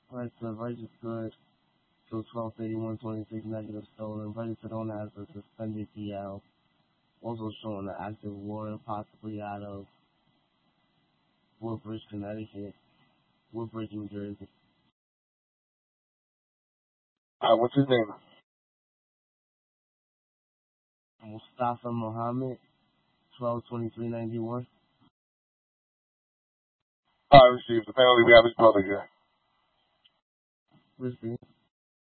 Right, so registered till 12/31/26 negative stolen. Registered owner has a suspended DL. Also showing an active warrant, possibly out of Woodbridge, Connecticut. Woodbridge, New Jersey. What's his name? Mustafa Muhammad, 12/23/91. Received. Apparently we have his brother here. Received.